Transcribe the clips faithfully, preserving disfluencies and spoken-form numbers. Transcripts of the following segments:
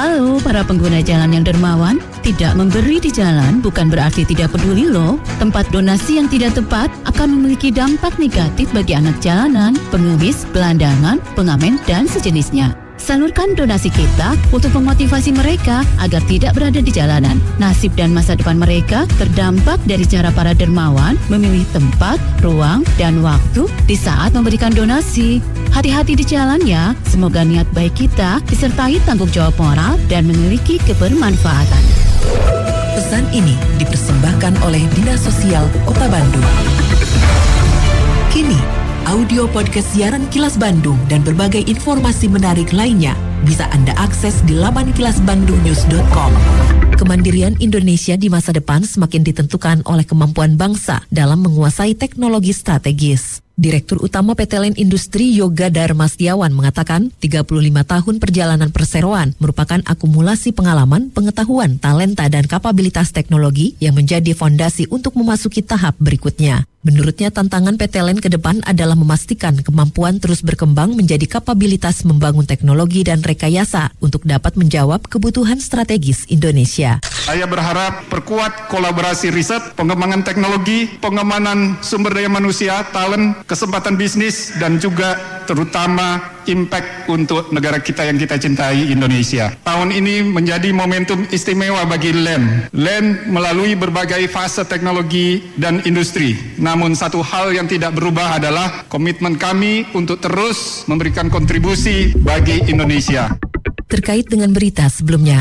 Halo para pengguna jalan yang dermawan, tidak memberi di jalan bukan berarti tidak peduli loh. Tempat donasi yang tidak tepat akan memiliki dampak negatif bagi anak jalanan, pengemis, gelandangan, pengamen, dan sejenisnya. Salurkan donasi kita untuk memotivasi mereka agar tidak berada di jalanan. Nasib dan masa depan mereka terdampak dari cara para dermawan memilih tempat, ruang, dan waktu di saat memberikan donasi. Hati-hati di jalan ya, semoga niat baik kita disertai tanggung jawab moral dan memiliki kebermanfaatan. Pesan ini dipersembahkan oleh Dinas Sosial Kota Bandung. Kini, audio podcast siaran Kilas Bandung dan berbagai informasi menarik lainnya bisa Anda akses di laman kilas bandung news dot com. Kemandirian Indonesia di masa depan semakin ditentukan oleh kemampuan bangsa dalam menguasai teknologi strategis. Direktur Utama P T L N Industri Yoga Dharma Setiawan mengatakan tiga puluh lima tahun perjalanan perseroan merupakan akumulasi pengalaman, pengetahuan, talenta, dan kapabilitas teknologi yang menjadi fondasi untuk memasuki tahap berikutnya. Menurutnya tantangan P T L N ke depan adalah memastikan kemampuan terus berkembang menjadi kapabilitas membangun teknologi dan rekayasa untuk dapat menjawab kebutuhan strategis Indonesia. Saya berharap perkuat kolaborasi riset, pengembangan teknologi, pengembangan sumber daya manusia, talent, kesempatan bisnis, dan juga terutama impact untuk negara kita yang kita cintai, Indonesia. Tahun ini menjadi momentum istimewa bagi L E N. L E N melalui berbagai fase teknologi dan industri. Namun satu hal yang tidak berubah adalah komitmen kami untuk terus memberikan kontribusi bagi Indonesia. Terkait dengan berita sebelumnya,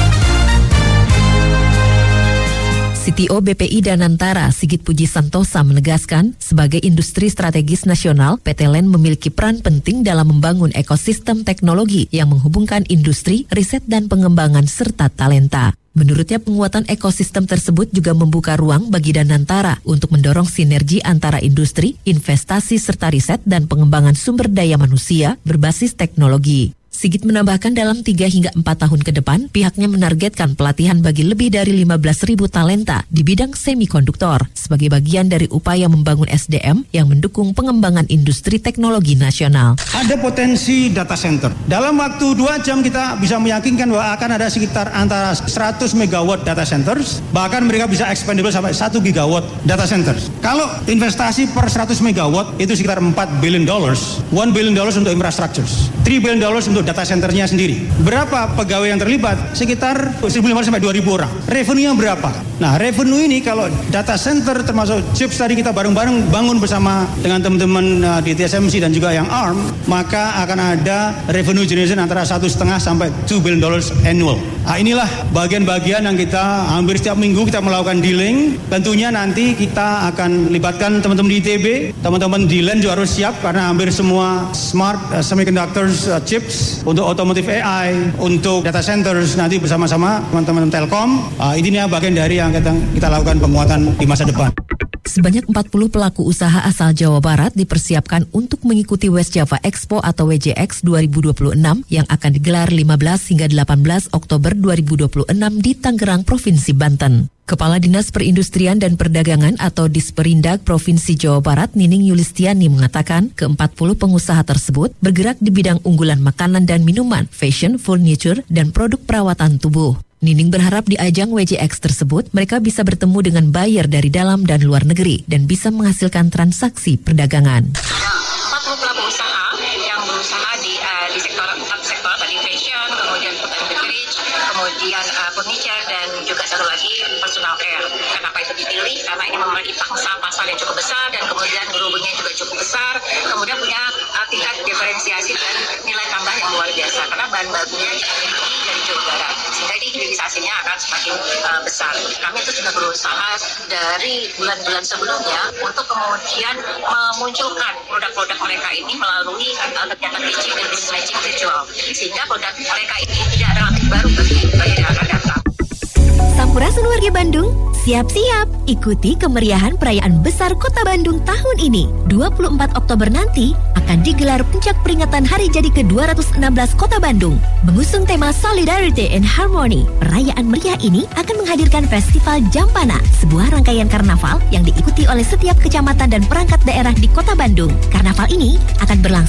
C T O B P I Danantara Sigit Puji Santosa menegaskan, sebagai industri strategis nasional, P T L N memiliki peran penting dalam membangun ekosistem teknologi yang menghubungkan industri, riset, dan pengembangan serta talenta. Menurutnya, penguatan ekosistem tersebut juga membuka ruang bagi Danantara untuk mendorong sinergi antara industri, investasi, serta riset dan pengembangan sumber daya manusia berbasis teknologi. Sigit menambahkan dalam tiga hingga empat tahun ke depan, pihaknya menargetkan pelatihan bagi lebih dari lima belas ribu talenta di bidang semikonduktor sebagai bagian dari upaya membangun S D M yang mendukung pengembangan industri teknologi nasional. Ada potensi data center. Dalam waktu dua jam kita bisa meyakinkan bahwa akan ada sekitar antara seratus megawatt data centers, bahkan mereka bisa expandable sampai satu gigawatt data centers. Kalau investasi per seratus megawatt itu sekitar empat billion dollars, one billion dollars untuk infrastructures, three billion dollars untuk data centernya sendiri. Berapa pegawai yang terlibat? Sekitar seribu lima ratus sampai dua ribu orang. Revenue-nya berapa? Nah, revenue ini kalau data center termasuk chips tadi kita bareng-bareng bangun bersama dengan teman-teman uh, di T S M C dan juga yang A R M, maka akan ada revenue generation antara satu setengah sampai two billion dollars annual. Nah, inilah bagian-bagian yang kita hampir setiap minggu kita melakukan dealing. Tentunya nanti kita akan libatkan teman-teman di I T B, teman-teman di L E N juga harus siap karena hampir semua smart uh, semiconductors uh, chips untuk otomotif A I, untuk data centers nanti bersama-sama teman-teman Telkom. Uh, ini bagian dari yang kita, kita lakukan penguatan di masa depan. Sebanyak empat puluh pelaku usaha asal Jawa Barat dipersiapkan untuk mengikuti West Java Expo atau W J X dua ribu dua puluh enam yang akan digelar lima belas hingga delapan belas Oktober dua ribu dua puluh enam di Tangerang, Provinsi Banten. Kepala Dinas Perindustrian dan Perdagangan atau Disperindag Provinsi Jawa Barat, Nining Yulistiani mengatakan ke empat puluh pengusaha tersebut bergerak di bidang unggulan makanan dan minuman, fashion, furniture, dan produk perawatan tubuh. Nining berharap di ajang W J X tersebut mereka bisa bertemu dengan buyer dari dalam dan luar negeri dan bisa menghasilkan transaksi perdagangan. empat puluh pelaku usaha yang berusaha di, uh, di sektor empat sektor tadi, fashion, kemudian food and beverage, kemudian uh, furniture, dan juga satu lagi personal care. Kenapa itu dipilih? Karena ini memiliki pangsa pasar yang cukup besar dan kemudian berhubungnya juga cukup besar, kemudian punya uh, tingkat diferensiasi dan nilai tambah yang luar biasa karena bahan bakunya dimiliki dari Jawa Barat, sehingga ini hilirisasinya akan semakin uh, besar. Kami itu sudah berusaha dari bulan-bulan sebelumnya untuk kemudian memunculkan produk-produk mereka ini melalui uh, kegiatan pitching dan business matching virtual, sehingga produk mereka ini tidak relatif baru bagi buyer yang akan datang. Sampurasun warga Bandung, siap-siap ikuti kemeriahan perayaan besar Kota Bandung tahun ini. dua puluh empat Oktober nanti akan digelar puncak peringatan hari jadi ke dua ratus enam belas Kota Bandung. Mengusung tema Solidarity and Harmony, perayaan meriah ini akan menghadirkan Festival Jampana, sebuah rangkaian karnaval yang diikuti oleh setiap kecamatan dan perangkat daerah di Kota Bandung. Karnaval ini akan berlangsung